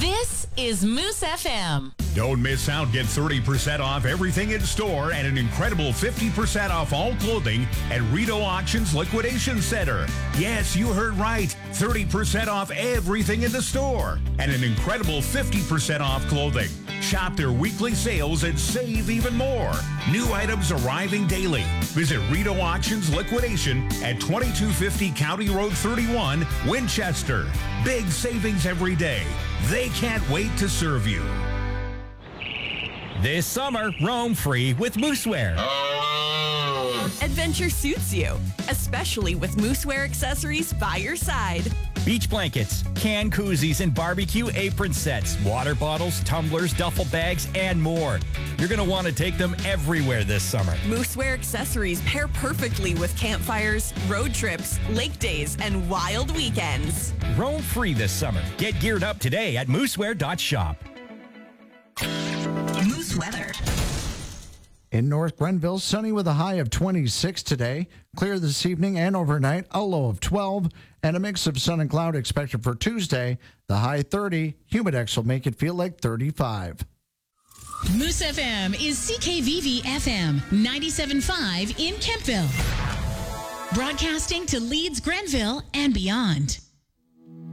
This is Moose FM. Don't miss out. Get 30% off everything in store and an incredible 50% off all clothing at Rideau Auctions Liquidation Center. Yes, you heard right. 30% off everything in the store and an incredible 50% off clothing. Shop their weekly sales and save even more. New items arriving daily. Visit Rideau Auctions Liquidation at 2250 County Road 31, Winchester. Big savings every day. They can't wait to serve you. This summer, roam free with Moosewear. Adventure suits you, especially with Moosewear accessories by your side. Beach blankets, can koozies, and barbecue apron sets, water bottles, tumblers, duffel bags, and more. You're going to want to take them everywhere this summer. Moosewear accessories pair perfectly with campfires, road trips, lake days, and wild weekends. Roam free this summer. Get geared up today at moosewear.shop. Moose weather. In North Grenville, sunny with a high of 26 today. Clear this evening and overnight, a low of 12. And a mix of sun and cloud expected for Tuesday. The high 30. Humidex will make it feel like 35. Moose FM is CKVV FM 97.5 in Kempville. Broadcasting to Leeds, Grenville, and beyond.